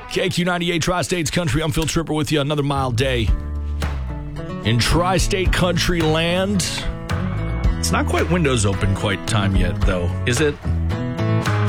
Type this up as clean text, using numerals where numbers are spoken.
KQ98 Tri-States Country. I'm Phil Tripper with you. Another mild day in Tri-State Country land. It's not quite windows open quite time yet, though, is it?